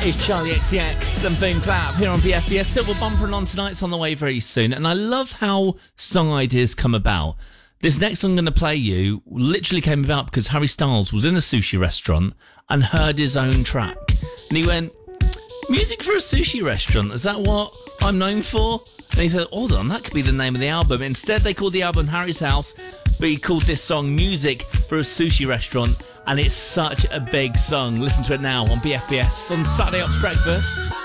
is Charlie XCX and Boom Clap here on BFBS. Silver Bumper and On Tonight's on the way very soon. And I love how song ideas come about. This next song I'm going to play you literally came about because Harry Styles was in a sushi restaurant and heard his own track. And he went, music for a sushi restaurant, is that what I'm known for? And he said, hold on, that could be the name of the album. Instead, they called the album Harry's House, but he called this song Music for a Sushi Restaurant. And it's such a big song. Listen to it now on BFBS on Saturday Ops Breakfast.